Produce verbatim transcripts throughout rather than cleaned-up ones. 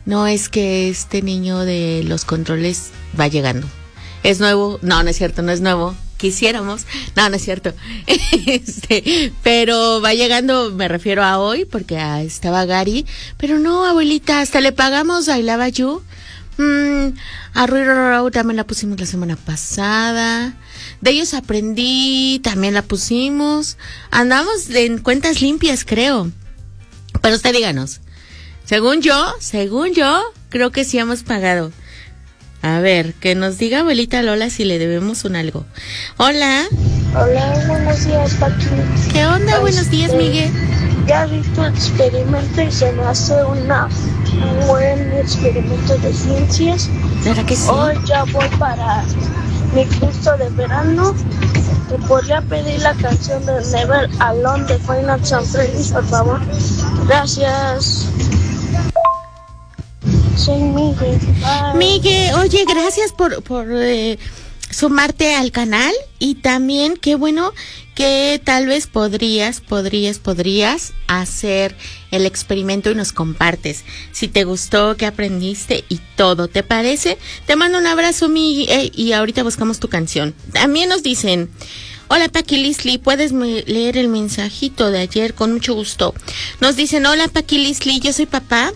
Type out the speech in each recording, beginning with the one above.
No, es que este niño de los controles va llegando. ¿Es nuevo? No, no es cierto, no es nuevo. Quisiéramos. No, no es cierto. Este, pero va llegando, me refiero a hoy, porque ah, estaba Gary. Pero no, abuelita, hasta le pagamos a I Love You. Mm, a Ruido también la pusimos la semana pasada. De ellos aprendí, también la pusimos. Andamos en cuentas limpias, creo. Pero usted díganos. Según yo, según yo, creo que sí hemos pagado. A ver, que nos diga abuelita Lola si le debemos un algo. Hola. Hola, buenos días, Paqui. ¿Qué onda? Este, Buenos días, Miguel. Ya vi tu experimento y se me hace una, un buen experimento de ciencias. ¿Verdad que sí? Hoy ya voy para mi curso de verano. ¿Te podría pedir la canción de Never Alone de Final Fantasy, por favor? Gracias. Soy Miguel. Bye. Miguel, oye, gracias por, por eh, sumarte al canal y también qué bueno que tal vez podrías, podrías, podrías hacer el experimento y nos compartes si te gustó, qué aprendiste y todo, ¿te parece? Te mando un abrazo, Miguel, y ahorita buscamos tu canción. También nos dicen... Hola, Paqui Lisli, ¿puedes me- leer el mensajito de ayer? Con mucho gusto. Nos dicen, hola, Paqui Lisli, yo soy papá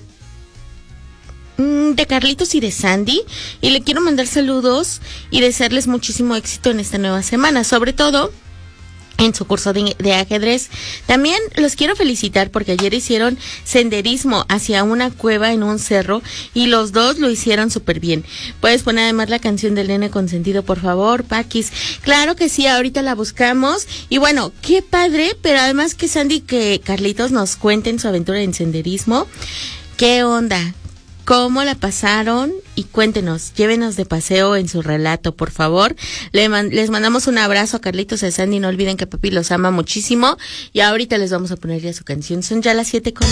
de Carlitos y de Sandy y le quiero mandar saludos y desearles muchísimo éxito en esta nueva semana, sobre todo en su curso de, de ajedrez. También los quiero felicitar porque ayer hicieron senderismo hacia una cueva en un cerro y los dos lo hicieron súper bien. ¿Puedes poner además la canción del nene consentido, por favor, Paquis? Claro que sí, ahorita la buscamos. Y bueno, qué padre, pero además que Sandy y que Carlitos nos cuenten su aventura en senderismo. ¿Qué onda? ¿Cómo la pasaron? Y cuéntenos, llévenos de paseo en su relato, por favor. Le man- les mandamos un abrazo a Carlitos y a Sandy. No olviden que papi los ama muchísimo. Y ahorita les vamos a poner ya su canción. Son ya las siete con...